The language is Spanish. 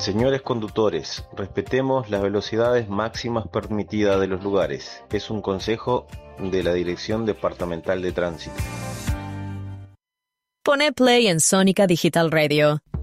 Señores conductores, respetemos las velocidades máximas permitidas de los lugares. Es un consejo de la Dirección Departamental de Tránsito. Pone play en Sónica Digital Radio